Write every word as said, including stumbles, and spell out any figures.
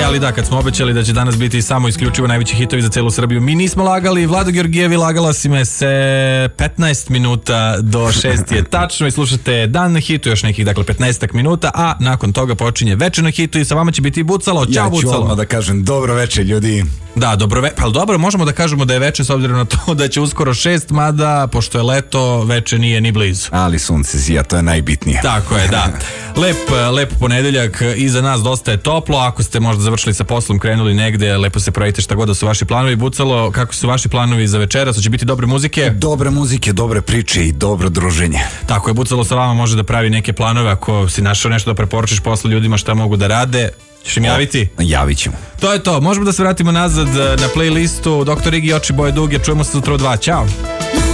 ali da, kad smo obećali da će danas biti samo isključivo najveći hitovi za celu Srbiju, mi nismo lagali. Vlado Georgijevi, lagala si me se petnaest minuta do šest je tačno i slušate Dan na hitu, još nekih dakle petnaest minuta, a nakon toga počinje Večer na hitu i sa vama će biti Bucalo. Ćao, ja ću Bucalo. odmah da kažem dobro večer, ljudi. Da, dobro, ve- pa dobro, možemo da kažemo da je veče s obzirom na to da će uskoro šest, mada pošto je leto, veče nije ni blizu. Ali sunce sija, to je najbitnije. Tako je, da. Lep, lep ponedeljak, iza nas dosta je toplo, ako ste možda završili sa poslom, krenuli negde, lepo se pravite šta god da su vaši planovi. Bucalo, kako su vaši planovi za večeras? Hoće biti dobre muzike? Dobre muzike, dobre priče i dobro druženje. Tako je, Bucalo sa vama može da pravi neke planove, ako si našao nešto da preporučiš posle ljudima šta mogu da rade. Ćeš im javiti? Javit ćemo. To je to, možemo da se vratimo nazad na playlistu. Doktor Igi, Oči boje duge, čujemo se sutra u dva, ćao.